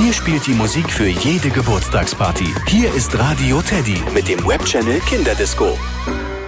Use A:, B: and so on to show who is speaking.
A: Hier spielt die Musik für jede Geburtstagsparty. Hier ist Radio Teddy mit dem Webchannel Kinderdisco.